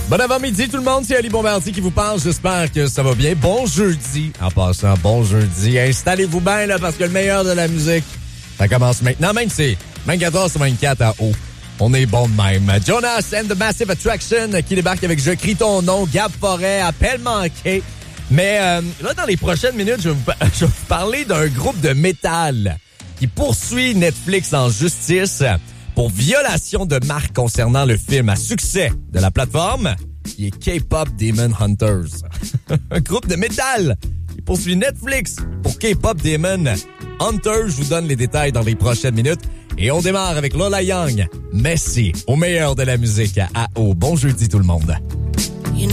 Bon avant-midi tout le monde, c'est Ali Bombardier qui vous parle. J'espère que ça va bien. Bon jeudi. En passant, bon jeudi. Installez-vous bien là parce que le meilleur de la musique, ça commence maintenant. Même 14-24 à haut. On est bon de même. Jonas and the Massive Attraction qui débarque avec Je crie ton nom, Gab Forêt, appel manqué. Mais là, dans les prochaines minutes, je vais vous parler d'un groupe de métal qui poursuit Netflix en justice pour violation de marque concernant le film à succès de la plateforme, qui est K-Pop Demon Hunters. Un groupe de métal qui poursuit Netflix pour K-Pop Demon Hunters. Je vous donne les détails dans les prochaines minutes. Et on démarre avec Lola Young, Messi, au meilleur de la musique à AO. Bon jeudi tout le monde.